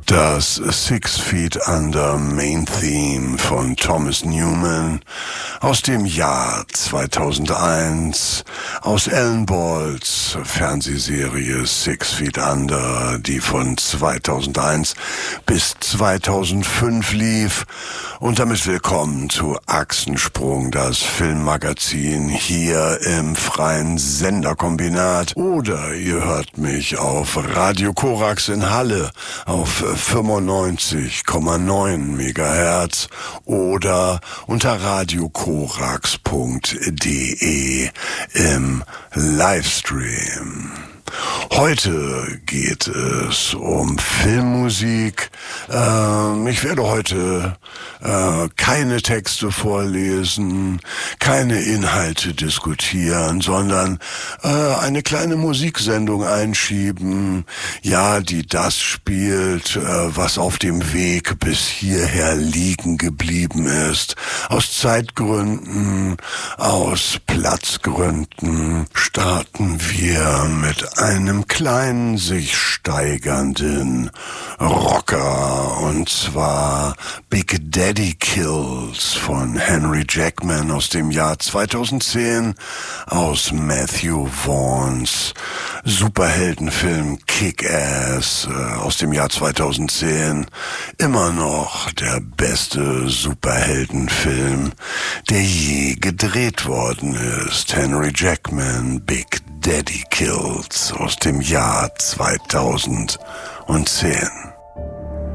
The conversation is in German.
Das Six Feet Under Main Theme von Thomas Newman aus dem Jahr 2001 aus Alan Balls Fernsehserie Six Feet Under, die von 2001 bis 2005 lief. Und damit willkommen zu Achsensprung, das Filmmagazin hier im freien Senderkombinat. Oder ihr hört mich auf Radio Korax in Halle auf 95,9 Megahertz oder unter radiokorax.de im Livestream. Heute geht es um Filmmusik. Ich werde heute keine Texte vorlesen, keine Inhalte diskutieren, sondern eine kleine Musiksendung einschieben, ja, die das spielt, was auf dem Weg bis hierher liegen geblieben ist. Aus Zeitgründen, aus Platzgründen starten wir mit einem kleinen, sich steigernden Rocker, und zwar Big Daddy Kills von Henry Jackman aus dem Jahr 2010, aus Matthew Vaughns Superheldenfilm Kick-Ass aus dem Jahr 2010. Immer noch der beste Superheldenfilm, der je gedreht worden ist. Henry Jackman, Big Daddy Kills aus dem Jahr 2010.